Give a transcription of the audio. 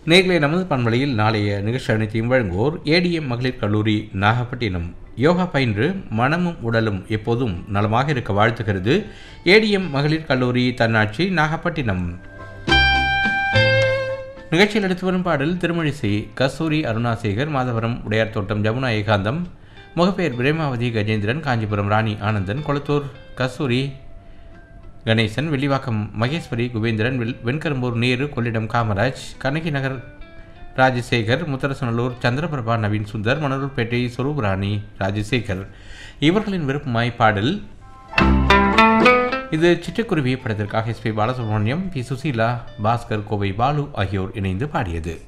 நேர்களை நமது பண்பலையில் நாளைய நிகழ்ச்சி அனைத்தையும் வழங்குவோர் ஏடிஎம் மகளிர் கல்லூரி நாகப்பட்டினம். யோகா பயின்று மனமும் உடலும் எப்போதும் நலமாக இருக்க வாழ்த்துகிறது ஏடிஎம் மகளிர் கல்லூரி தன்னாட்சி நாகப்பட்டினம். நிகழ்ச்சியில் எடுத்து வரும் பாடல் திருமழிசை கஸ்தூரி அருணாசேகர், மாதவரம் உடையார் தோட்டம் ஜமுனா ஏகாந்தம், முகப்பேர் பிரேமாவதி கஜேந்திரன், காஞ்சிபுரம் ராணி ஆனந்தன், கொளத்தூர் கஸ்தூரி கணேசன், வெள்ளிவாக்கம் மகேஸ்வரி குபேந்திரன், வெண்கரும்பூர் நேரு, கொள்ளிடம் காமராஜ், கண்ணகி நகர் ராஜசேகர், முத்தரசநல்லூர் சந்திரபிரபா, நவீன் சுந்தர், மணலூர்பேட்டை சொரூபராணி ராஜசேகர் இவர்களின் விருப்பமாய் பாடல். இது சிட்டுக்குருவி படத்திற்காக எஸ்பி பாலசுப்ரமணியம், பி சுசீலா, பாஸ்கர், கோவை பாலு ஆகியோர் இணைந்து பாடியது.